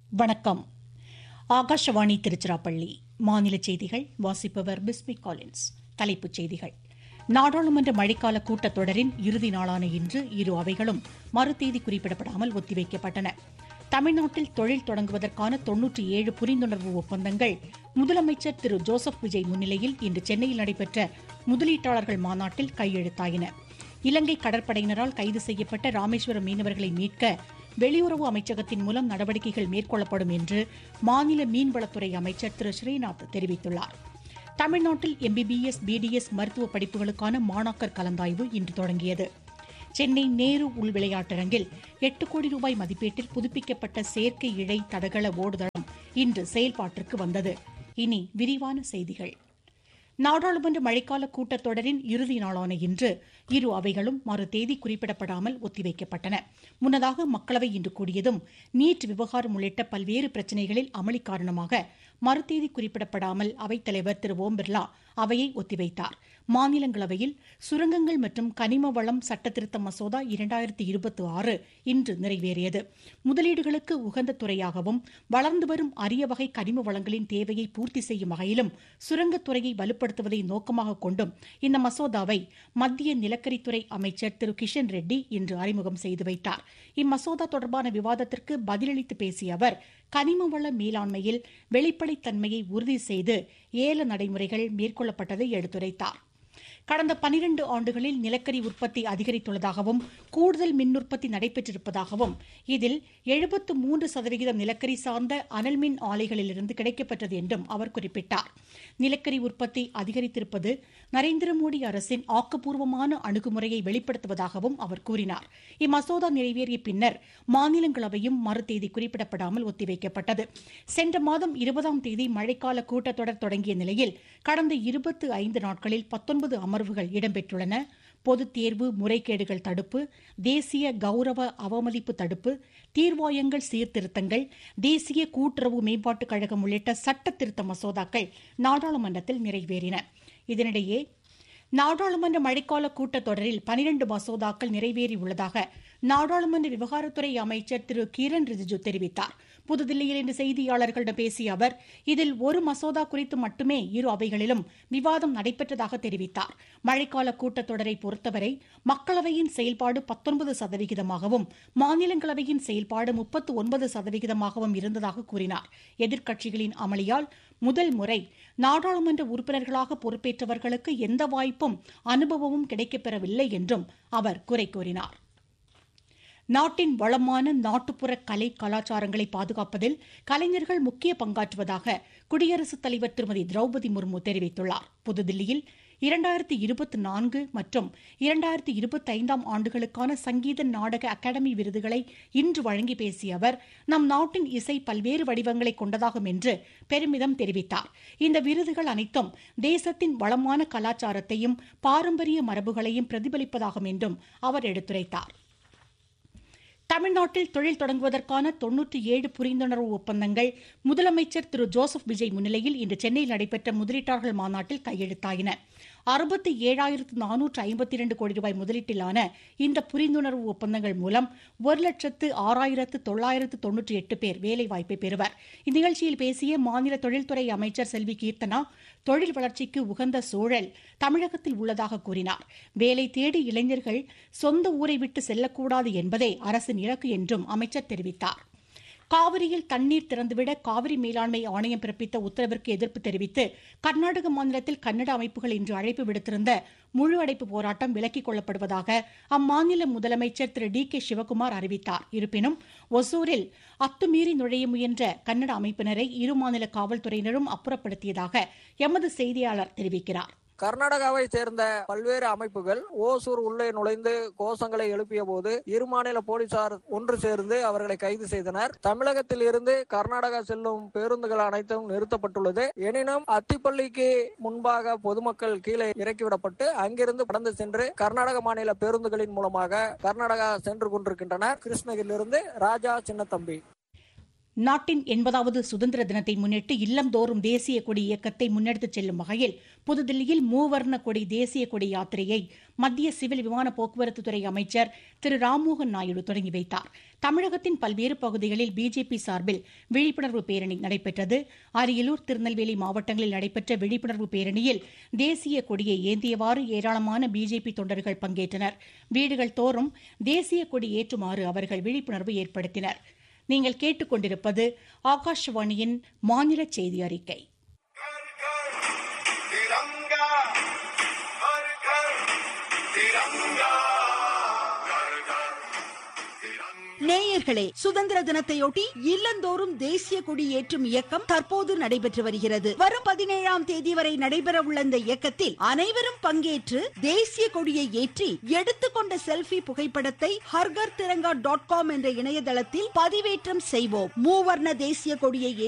வணக்கம். ஆகாஷவாணி திருச்சிராப்பள்ளி. மாநில செய்திகள் வாசிப்பவர் பிஸ்மி காலின்ஸ். தலைப்புச் செய்திகள். நாடாளுமன்ற மழைக்கால கூட்டத்தொடரின் இறுதி நாளான இன்று இரு அவைகளும் மறுதேதி குறிப்பிடப்படாமல் ஒத்திவைக்கப்பட்டன. தமிழ்நாட்டில் தொழில் தொடங்குவதற்கான 97 புரிந்துணர்வு ஒப்பந்தங்கள் முதலமைச்சர் திரு ஜோசப் விஜய் முன்னிலையில் இன்று சென்னையில் நடைபெற்ற முதலீட்டாளர்கள் மாநாட்டில் கையெழுத்தாயின. இலங்கை கடற்படையினரால் கைது செய்யப்பட்ட ராமேஸ்வரம் மீனவர்களை மீட்க வெளியுறவு அமைச்சகத்தின் மூலம் நடவடிக்கைகள் மேற்கொள்ளப்படும் என்று மாநில மீன்வளத்துறை அமைச்சர் திரு ஸ்ரீநாத் தெரிவித்துள்ளார். தமிழ்நாட்டில் MBBS, BDS மருத்துவ படிப்புகளுக்கான மாணாக்கர் கலந்தாய்வு இன்று தொடங்கியது. சென்னை நேரு உள் விளையாட்டரங்கில் 8 கோடி ரூபாய் மதிப்பீட்டில் புதுப்பிக்கப்பட்ட செயற்கை இழை தடகள ஓடுதளம் இன்று செயல்பாட்டிற்கு வந்தது. இனி விரிவான செய்திகள். நாடாளுமன்ற மழைக்கால கூட்டத்தொடரின் இறுதி நாளான இன்று இரு அவைகளும் மறுதேதி குறிப்பிடப்படாமல் ஒத்திவைக்கப்பட்டன. முன்னதாக மக்களவை இன்று கூடியதும் நீட் விவகாரம் உள்ளிட்ட பல்வேறு பிரச்சினைகளில் அமளி காரணமாக மறுதேதி குறிப்பிடப்படாமல் அவைத்தலைவர் திரு ஓம் பிர்லா அவையை ஒத்திவைத்தார். மாநிலங்களவையில் சுரங்கங்கள் மற்றும் கனிம வளம் சட்டத்திருத்த மசோதா 2026 இன்று நிறைவேறியது. முதலீடுகளுக்கு உகந்த துறையாகவும் வளர்ந்து வரும் அரிய வகை கனிம வளங்களின் தேவையை பூர்த்தி செய்யும் வகையிலும் சுரங்கத்துறையை வலுப்படுத்துவதை நோக்கமாக கொண்டும் இந்த மசோதாவை மத்திய நிலக்கரித்துறை அமைச்சர் திரு கிஷன் ரெட்டி இன்று அறிமுகம் செய்து வைத்தார். இம்மசோதா தொடர்பான விவாதத்திற்கு பதிலளித்து பேசிய அவர், கனிம வள மேலாண்மையில் வெளிப்படைத்தன்மையை உறுதி செய்து ஏல நடைமுறைகள் மேற்கொள்ளப்பட்டதை எடுத்துரைத்தார். கடந்த 12 ஆண்டுகளில் நிலக்கரி உற்பத்தி அதிகரித்துள்ளதாகவும் கூடுதல் மின் உற்பத்தி நடைபெற்றிருப்பதாகவும் இதில் 73% நிலக்கரி சார்ந்த அனல் மின் ஆலைகளிலிருந்து கிடைக்கப்பெற்றது என்றும் அவர் குறிப்பிட்டார். நிலக்கரி உற்பத்தி அதிகரித்திருப்பது நரேந்திர மோடி அரசின் ஆக்கப்பூர்வமான அணுகுமுறையை வெளிப்படுத்துவதாகவும் அவர் கூறினார். இம்மசோதா நிறைவேறிய பின்னர் மாநிலங்களவையும் மறுதேதி குறிப்பிடப்படாமல் ஒத்திவைக்கப்பட்டது. சென்ற மாதம் 20ஆம் தேதி மழைக்கால கூட்டத்தொடர் தொடங்கிய நிலையில் கடந்த 25 நாட்களில் 19 அமர்வுகள் இடம்பெற்றுள்ளன. பொதுத் தேர்வு முறைகேடுகள் தடுப்பு, தேசிய கௌரவ அவமதிப்பு தடுப்பு, தீர்வாயங்கள் சீர்திருத்தங்கள், தேசிய கூட்டுறவு மேம்பாட்டுக் கழகம் உள்ளிட்ட சட்ட திருத்த மசோதாக்கள் நாடாளுமன்றத்தில் நிறைவேறின. இதனிடையே நாடாளுமன்ற மழைக்கால கூட்டத்தொடரில் 12 மசோதாக்கள் நிறைவேறியுள்ளதாக நாடாளுமன்ற விவகாரத்துறை அமைச்சர் திரு கிரண் ரிஜிஜு தெரிவித்தார். புதுதில்லியில் இன்று செய்தியாளர்களிடம் பேசிய அவர், இதில் ஒரு மசோதா குறித்து மட்டுமே இரு அவைகளிலும் விவாதம் நடைபெற்றதாக தெரிவித்தார். மழைக்கால கூட்டத்தொடரை பொறுத்தவரை மக்களவையின் செயல்பாடு 19%, மாநிலங்களவையின் செயல்பாடு 39% இருந்ததாக கூறினார். எதிர்க்கட்சிகளின் அமளியால் முதல் முறை நாடாளுமன்ற உறுப்பினர்களாக பொறுப்பேற்றவர்களுக்கு எந்த வாய்ப்பும் அனுபவமும் கிடைக்கப்பெறவில்லை என்றும் அவர் குறை கூறினார். நாட்டின் வளமான நாட்டுப்புற கலை கலாச்சாரங்களை பாதுகாப்பதில் கலைஞர்கள் முக்கிய பங்காற்றுவதாக குடியரசுத் தலைவர் திருமதி திரௌபதி முர்மு தெரிவித்துள்ளார். புதுதில்லியில் 2024 மற்றும் 2025 ஆண்டுகளுக்கான சங்கீத நாடக அகாடமி விருதுகளை இன்று வழங்கி பேசிய அவர், நம் நாட்டின் இசை பல்வேறு வடிவங்களை கொண்டதாகும் என்று பெருமிதம் தெரிவித்தார். இந்த விருதுகள் அனைத்தும் தேசத்தின் வளமான கலாச்சாரத்தையும் பாரம்பரிய மரபுகளையும் பிரதிபலிப்பதாகும் என்றும் அவர் எடுத்துரைத்தார். தமிழ்நாட்டில் தொழில் தொடங்குவதற்கான 97 புரிந்துணர்வு ஒப்பந்தங்கள் முதலமைச்சர் திரு ஜோசப் விஜய் முன்னிலையில் இன்று சென்னையில் நடைபெற்ற முதலீட்டாளர்கள் மாநாட்டில் கையெழுத்தாயின. 67,452 கோடி ரூபாய் முதலீட்டிலான இந்த புரிந்துணர்வு ஒப்பந்தங்கள் மூலம் 1,06,998 பேர் வேலைவாய்ப்பை பெறுவர். இந்நிகழ்ச்சியில் பேசிய மாநில தொழில்துறை அமைச்சர் செல்வி கீர்த்தனா, தொழில் வளர்ச்சிக்கு உகந்த சூழல் தமிழகத்தில் உள்ளதாக கூறினார். வேலை தேடி இளைஞர்கள் சொந்த ஊரை விட்டு செல்லக்கூடாது என்பதே அரசின் இலக்கு என்றும் அமைச்சர் தெரிவித்தார். காவிரியில் தண்ணீர் திறந்துவிட காவிரி மேலாண்மை ஆணையம் பிறப்பித்த உத்தரவிற்கு எதிர்ப்பு தெரிவித்து கர்நாடக மாநிலத்தில் கன்னட அமைப்புகள் இன்று அழைப்பு விடுத்திருந்த முழு அடைப்பு போராட்டம் விலக்கிக் கொள்ளப்படுவதாக அம்மாநில முதலமைச்சர் திரு DK சிவக்குமார் அறிவித்தார். இருப்பினும் ஒசூரில் அத்துமீறி நுழைய முயன்ற கன்னட அமைப்பினரை இரு மாநில காவல்துறையினரும் அப்புறப்படுத்தியதாக எமது செய்தியாளர் தெரிவிக்கிறார். கர்நாடகாவை சேர்ந்த பல்வேறு அமைப்புகள் ஓசூர் உள்ளே நுழைந்து கோஷங்களை எழுப்பிய போது இரு மாநில போலீசார் ஒன்று சேர்ந்து அவர்களை கைது செய்தனர். தமிழகத்தில் இருந்து கர்நாடகா செல்லும் பேருந்துகள் அனைத்தும் நிறுத்தப்பட்டுள்ளது. எனினும் அத்திப்பள்ளிக்கு முன்பாக பொதுமக்கள் கீழே இறக்கிவிடப்பட்டு அங்கிருந்து கடந்து சென்று கர்நாடக மாநில பேருந்துகளின் மூலமாக கர்நாடகா சென்று கொண்டிருக்கின்றனர். கிருஷ்ணகிரியிலிருந்து ராஜா சின்னத்தம்பி. நாட்டின் 80வது சுதந்திர தினத்தை முன்னிட்டு இல்லந்தோறும் தேசிய கொடி இயக்கத்தை முன்னெடுத்துச் செல்லும் வகையில் புதுதில்லியில் மூவர்ண கொடி தேசிய கொடி யாத்திரையை மத்திய சிவில் விமான போக்குவரத்து துறை அமைச்சர் திரு ராம்மோகன் நாயுடு தொடங்கி வைத்தார். தமிழகத்தின் பல்வேறு பகுதிகளில் பிஜேபி சார்பில் விழிப்புணர்வு பேரணி நடைபெற்றது. அரியலூர், திருநெல்வேலி மாவட்டங்களில் நடைபெற்ற விழிப்புணர்வு பேரணியில் தேசிய கொடியை ஏந்தியவாறு ஏராளமான பிஜேபி தொண்டர்கள் பங்கேற்றனர். வீடுகள் தோறும் தேசிய கொடி ஏற்றுமாறு அவர்கள் விழிப்புணர்வு ஏற்படுத்தினர். நீங்கள் கேட்டுக்கொண்டிருப்பது ஆகாஷவாணியின் மாநில செய்தி அறிக்கை. நேயர்களே, சுதந்திர தினத்தையொட்டி இல்லந்தோறும் தேசிய கொடி ஏற்றும் இயக்கம் தற்போது நடைபெற்று வருகிறது. வரும் 17ஆம் தேதி வரை நடைபெற உள்ள இந்த இயக்கத்தில் அனைவரும் பங்கேற்று தேசிய கொடியை ஏற்றி எடுத்துக்கொண்ட செல்ஃபி புகைப்படத்தை harghar-tiranga.com என்ற இணையதளத்தில் பதிவேற்றம் செய்வோம். மூவர்ண தேசிய கொடியை